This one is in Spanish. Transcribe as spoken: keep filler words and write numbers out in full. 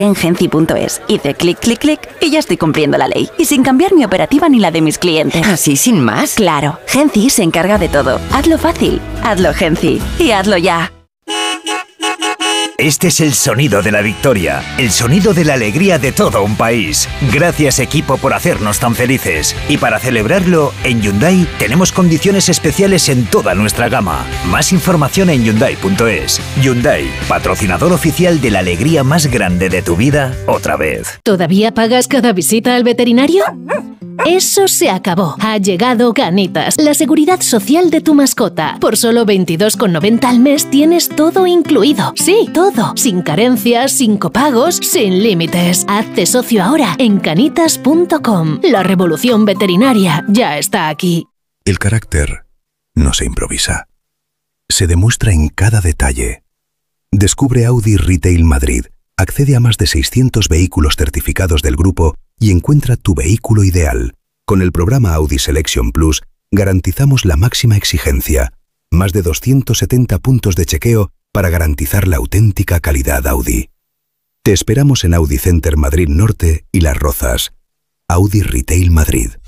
En Genci punto es. Hice clic, clic, clic y ya estoy cumpliendo la ley. Y sin cambiar mi operativa ni la de mis clientes. ¿Así sin más? Claro. Genci se encarga de todo. Hazlo fácil. Hazlo Genci. Y hazlo ya. Este es el sonido de la victoria, el sonido de la alegría de todo un país. Gracias, equipo, por hacernos tan felices. Y para celebrarlo, en Hyundai tenemos condiciones especiales en toda nuestra gama. Más información en Hyundai punto es. Hyundai, patrocinador oficial de la alegría más grande de tu vida, otra vez. ¿Todavía pagas cada visita al veterinario? Eso se acabó. Ha llegado Canitas, la seguridad social de tu mascota. Por solo veintidós con noventa al mes tienes todo incluido. Sí, todo. Sin carencias, sin copagos, sin límites. Hazte socio ahora en canitas punto com. La revolución veterinaria ya está aquí. El carácter no se improvisa. Se demuestra en cada detalle. Descubre Audi Retail Madrid. Accede a más de seiscientos vehículos certificados del grupo y encuentra tu vehículo ideal. Con el programa Audi Selection Plus garantizamos la máxima exigencia. Más de doscientos setenta puntos de chequeo para garantizar la auténtica calidad Audi. Te esperamos en Audi Center Madrid Norte y Las Rozas. Audi Retail Madrid.